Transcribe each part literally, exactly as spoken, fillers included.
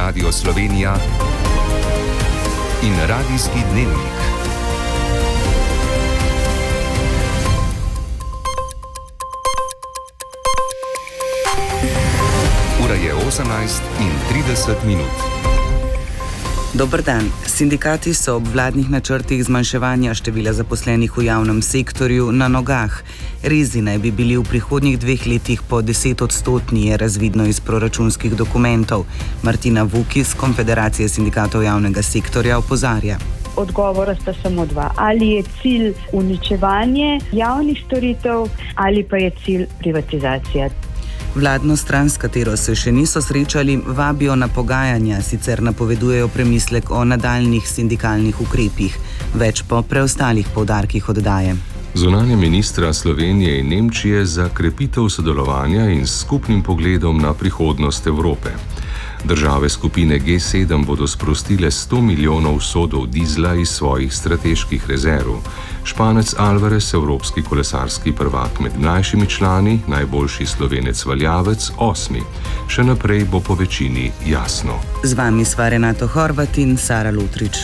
Radio Slovenija in Radijski dnevnik. Ura je osemnajst in trideset minut. Dober dan. Sindikati so ob vladnih načrtih zmanjševanja števila zaposlenih v javnem sektorju na nogah. Rezi naj bi bili v prihodnjih dveh letih po deset odstotni, je razvidno iz proračunskih dokumentov. Martina Vuk iz Konfederacije sindikatov javnega sektorja opozarja. Odgovora sta samo dva. Ali je cilj uničevanje javnih storitev ali pa je cilj privatizacija. Vladno stran, s katero se še niso srečali, vabijo na pogajanja, sicer napovedujejo premislek o nadaljnih sindikalnih ukrepih. Več po preostalih poudarkih oddaje. Zunanja ministra Slovenije in Nemčije za krepitev sodelovanja in s skupnim pogledom na prihodnost Evrope. Države skupine G sedem bodo sprostile sto milijonov sodov dizla iz svojih strateških rezerv. Španec Alvarez, evropski kolesarski prvak med mlajšimi člani, najboljši Slovenec Valjavec, osmi. Še naprej bo po večini jasno. Z vami sva Renato Horvat in Sara Lutrič.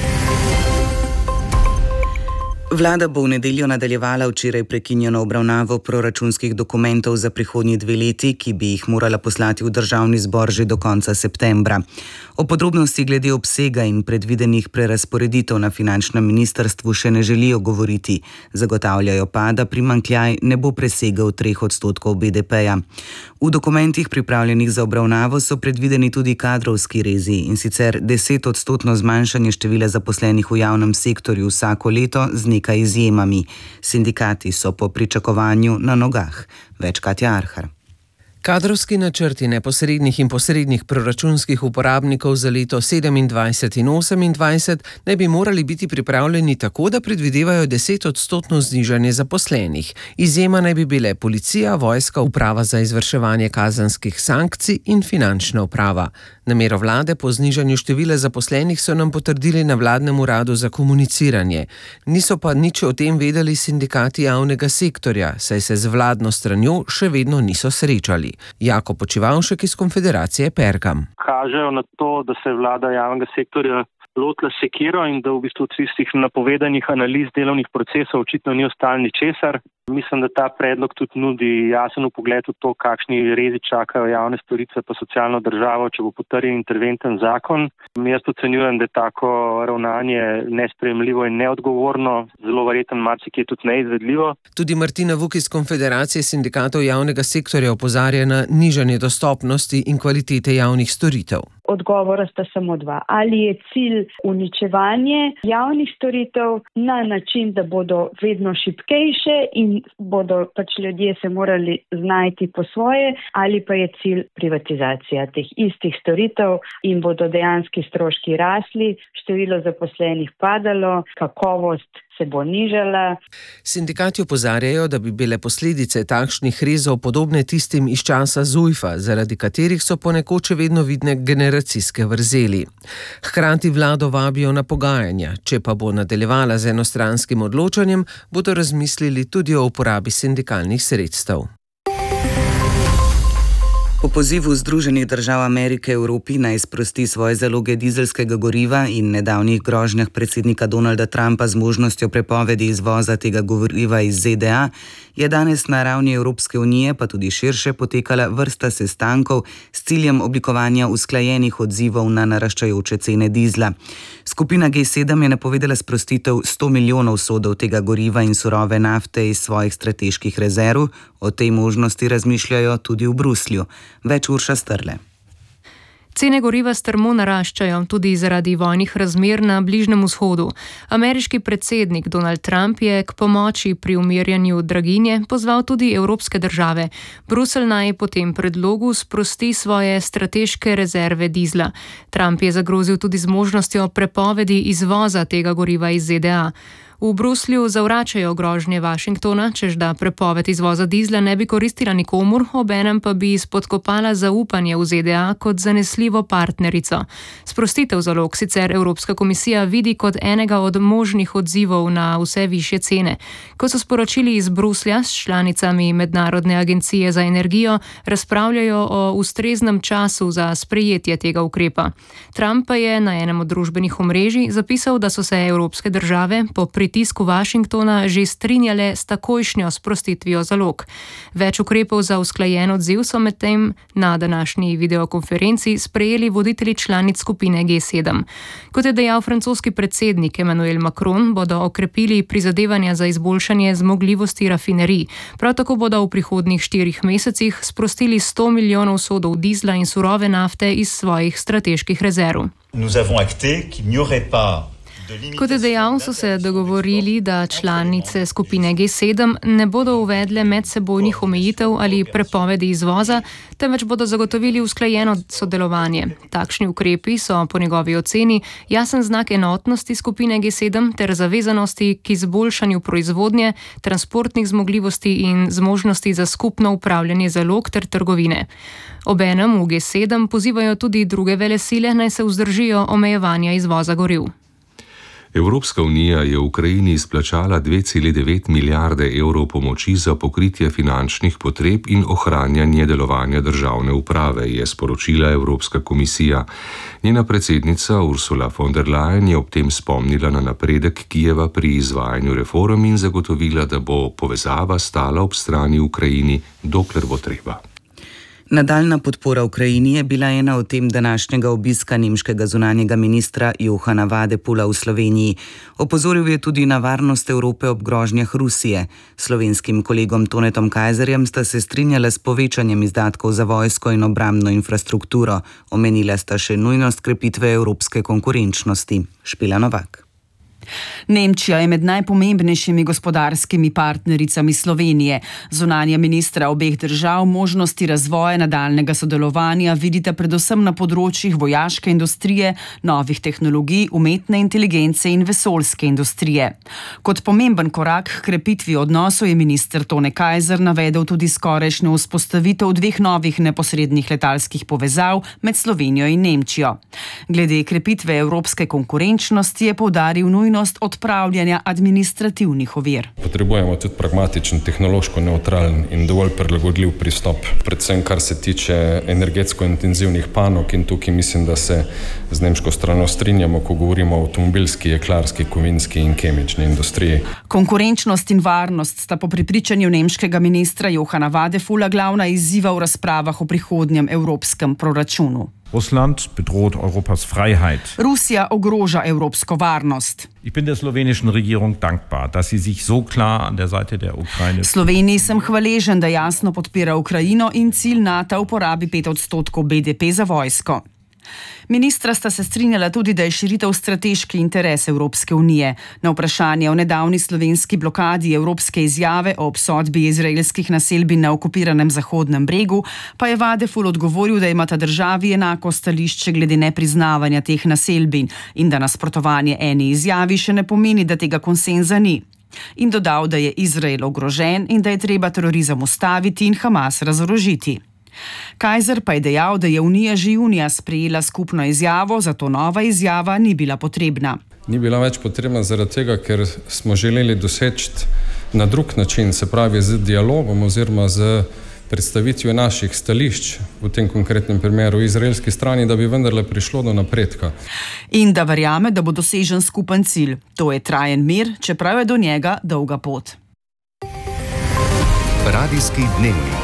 Vlada bo v nedeljo nadaljevala včeraj prekinjeno obravnavo proračunskih dokumentov za prihodnji dve leti, ki bi jih morala poslati v državni zbor že do konca septembra. O podrobnosti glede obsega in predvidenih prerazporeditev na finančnem ministrstvu še ne želijo govoriti. Zagotavljajo pa, da primanjkljaj ne bo presegel treh odstotkov B D P-ja. V dokumentih pripravljenih za obravnavo so predvideni tudi kadrovski rezi, in sicer deset odstotno zmanjšanje števila zaposlenih v javnem sektorju vsako leto z nekaj izjemami. Sindikati so po pričakovanju na nogah. Več Katja Arhar. Kadrovski načrti neposrednih in posrednih proračunskih uporabnikov za leto sedemindvajset in osemindvajset naj bi morali biti pripravljeni tako, da predvidevajo deset odstotno znižanje zaposlenih. Izjema naj bi bile policija, vojska, uprava za izvrševanje kazenskih sankcij in finančna uprava. Namero vlade po znižanju števila zaposlenih so nam potrdili na vladnem uradu za komuniciranje. Niso pa nič o tem vedeli sindikati javnega sektorja, saj se z vladno stranjo še vedno niso srečali. Jako Počivavšek iz Konfederacije Pergam. Kažejo na to, da se vlada javnega sektorja lotila sekiro in da v bistvu od tistih napovedanih analiz delovnih procesov očitno ni ostalo ničesar. Mislim, da ta predlog tudi nudi jasen vpogled v to, kakšni rezi čakajo javne storitve pa socialno državo, če bo potrjen interventen zakon. Jaz ocenjujem, da je tako ravnanje nesprejemljivo in neodgovorno, zelo verjetno marsikje tudi neizvedljivo. Tudi Martina Vuk iz Konfederacije sindikatov javnega sektorja opozarja na nižanje dostopnosti in kvalitete javnih storitev. Odgovora sta samo dva. Ali je cilj uničevanje javnih storitev na način, da bodo vedno šibkejše in bodo pač ljudje se morali znajti po svoje, ali pa je cilj privatizacija teh istih storitev in bodo dejanski stroški rasli, število zaposlenih padalo, kakovost se bo nižala. Sindikati opozarjajo, da bi bile posledice takšnih rezov podobne tistim iz časa Zujfa, zaradi katerih so ponekod še vedno vidne generacijske vrzeli. Hkrati vlado vabijo na pogajanja, če pa bo nadaljevala z enostranskim odločanjem, bodo razmislili tudi o uporabi sindikalnih sredstev. Po pozivu Združenih držav Amerike Evropi naj sprosti svoje zaloge dizelskega goriva in nedavnih grožnjah predsednika Donalda Trumpa z možnostjo prepovedi izvoza tega goriva iz Z D A, je danes na ravni Evropske unije, pa tudi širše, potekala vrsta sestankov s ciljem oblikovanja usklajenih odzivov na naraščajoče cene dizla. Skupina G sedem je napovedala sprostitev sto milijonov sodov tega goriva in surove nafte iz svojih strateških rezerv. O tej možnosti razmišljajo tudi v Bruslju. Več Urša Strle. Cene goriva strmo naraščajo tudi zaradi vojnih razmer na Bližnjem vzhodu. Ameriški predsednik Donald Trump je k pomoči pri umirjanju draginje pozval tudi evropske države. Bruselj naj po tem predlogu sprosti svoje strateške rezerve dizla. Trump je zagrozil tudi z možnostjo prepovedi izvoza tega goriva iz Z D A. V Bruslju zavračajo grožnje Washingtona, čež da prepoved izvoza dizla ne bi koristila nikomur, obenem pa bi spodkopala zaupanje v Z D A kot zanesljivo partnerico. Sprostitev zalog sicer Evropska komisija vidi kot enega od možnih odzivov na vse višje cene. Ko so sporočili iz Bruslja s članicami Mednarodne agencije za energijo, razpravljajo o ustreznem času za sprejetje tega ukrepa. Trump pa je na enem od družbenih omrežij zapisal, da so se evropske države po pritisku Washingtona že strinjale s takojšnjo sprostitvijo zalog. Več ukrepov za usklajen odziv so medtem na današnji videokonferenci sprejeli voditelji članic skupine G sedem. Kot je dejal francoski predsednik Emmanuel Macron, bodo okrepili prizadevanja za izboljšanje zmogljivosti rafinerij. Prav tako bodo v prihodnjih štirih mesecih sprostili sto milijonov sodov dizla in surove nafte iz svojih strateških rezerv. Kot je dejal, so se dogovorili, da članice skupine G sedem ne bodo uvedle medsebojnih omejitev ali prepovedi izvoza, temveč bodo zagotovili usklajeno sodelovanje. Takšni ukrepi so po njegovi oceni jasen znak enotnosti skupine G sedem ter zavezanosti k izboljšanju proizvodnje, transportnih zmogljivosti in zmožnosti za skupno upravljanje zalog ter trgovine. Obenem v G sedem pozivajo tudi druge velesile, naj se vzdržijo omejevanja izvoza goriv. Evropska unija je Ukrajini izplačala dve celi devet milijarde evrov pomoči za pokritje finančnih potreb in ohranjanje delovanja državne uprave, je sporočila Evropska komisija. Njena predsednica Ursula von der Leyen je ob tem spomnila na napredek Kijeva pri izvajanju reform in zagotovila, da bo povezava stala ob strani Ukrajini, dokler bo treba. Nadaljna podpora Ukrajini je bila ena od tem današnjega obiska nemškega zunanjega ministra Johana Vadepula v Sloveniji. Opozoril je tudi na varnost Evrope ob grožnjah Rusije. Slovenskim kolegom Tonetom Kajzerjem sta se strinjala s povečanjem izdatkov za vojsko in obrambno infrastrukturo. Omenila sta še nujnost krepitve evropske konkurenčnosti. Špela Novak. Nemčija je med najpomembnejšimi gospodarskimi partnericami Slovenije. Zunanja ministra obeh držav možnosti razvoja nadaljnega sodelovanja vidita predvsem na področjih vojaške industrije, novih tehnologij, umetne inteligence in vesoljske industrije. Kot pomemben korak k krepitvi odnosov je minister Tone Kajzer navedel tudi skorajšnjo vzpostavitev dveh novih neposrednih letalskih povezav med Slovenijo in Nemčijo. Glede krepitve evropske konkurenčnosti je poudaril nujno odpravljanja administrativnih ovir. Potrebujemo tudi pragmatičen, tehnološko neutralen in dovolj prilagodljiv pristop, predvsem kar se tiče energetsko intenzivnih panog, in tukaj mislim, da se z nemško strano strinjamo, ko govorimo o avtomobilski, jeklarski, kovinski in kemični industriji. Konkurenčnost in varnost sta po prepričanju nemškega ministra Johana Vadepula glavna izziva v razpravah o prihodnjem evropskem proračunu. Russland bedroht Europas Freiheit. Rusija ogroža evropsko varnost. Ich bin der slowenischen Regierung dankbar, dass sie sich so klar an der Seite der Ukraine. Sloveniji sem hvaležen, da jasno podpira Ukrajino in cilj NATO uporabi pet odstotkov B D P za vojsko. Ministra sta se strinjala tudi, da je širitev strateški interes Evropske unije. Na vprašanje o nedavni slovenski blokadi evropske izjave o obsodbi izraelskih naselbin na okupiranem Zahodnem bregu pa je Vadepul odgovoril, da imata državi enako stališče glede nepriznavanja teh naselbin in da nasprotovanje eni izjavi še ne pomeni, da tega konsenza ni. In dodal, da je Izrael ogrožen in da je treba terorizem ustaviti in Hamas razorožiti. Kajzer pa je dejal, da je Unija že junija sprejela skupno izjavo, zato nova izjava ni bila potrebna. Ni bila več potrebna zaradi tega, ker smo želeli doseči na drug način, se pravi z dialogom oziroma z predstavitvijo naših stališč, v tem konkretnem primeru izraelski strani, da bi vendarle prišlo do napredka. In da verjame, da bo dosežen skupen cilj. To je trajen mir, čeprav je do njega dolga pot. Radijski dnevnik.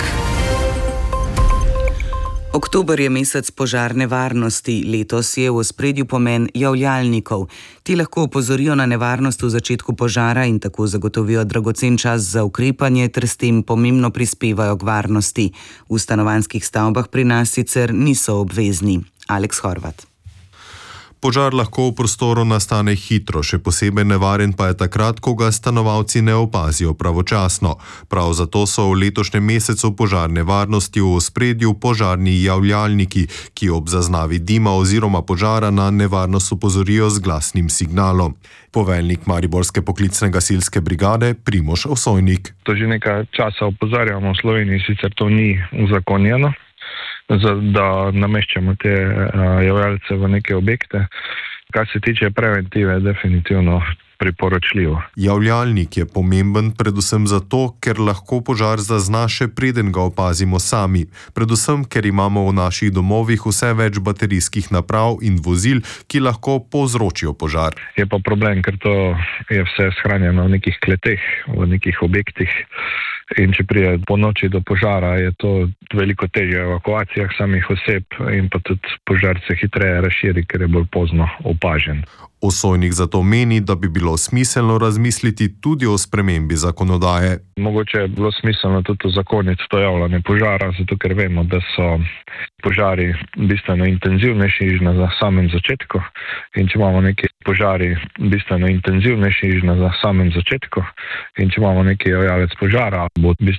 Oktober je mesec požarne varnosti. Letos je v ospredju pomen javljalnikov. Ti lahko opozorijo na nevarnost v začetku požara in tako zagotovijo dragocen čas za ukrepanje ter s tem pomembno prispevajo k varnosti. V stanovanjskih stavbah pri nas sicer niso obvezni. Aleks Horvat. Požar lahko v prostoru nastane hitro, še posebej nevaren pa je takrat, ko ga stanovalci ne opazijo pravočasno. Prav zato so v letošnjem mesecu požarne varnosti v ospredju požarni javljalniki, ki ob zaznavi dima oziroma požara na nevarnost opozorijo z glasnim signalom. Poveljnik Mariborske poklicne gasilske brigade Primož Osojnik. To že nekaj časa opozarjamo v Sloveniji, sicer to ni uzakonjeno, da nameščamo te javljalce v neke objekte. Kar se tiče preventive, definitivno priporočljivo. Javljalnik je pomemben predvsem zato, ker lahko požar zazna še preden ga opazimo sami. Predvsem, ker imamo v naših domovih vse več baterijskih naprav in vozil, ki lahko povzročijo požar. Je pa problem, ker to je vse shranjeno v nekih kleteh, v nekih objektih. In če prije po noči do požara, je to veliko težje v evakuacijah samih oseb in pa tudi požar se hitreje razširi, ker je bolj pozno opažen. Osojnik zato meni, da bi bilo smiselno razmisliti tudi o spremembi zakonodaje. Mogoče je bilo smiselno tudi uzakoniti to javljanje požara, zato ker vemo, da so požari bistveno intenzivnejši že na samem začetku. In če imamo neki požari bistveno intenzivnejši že na samem začetku in če imamo neki javljalec požara, bo bistveno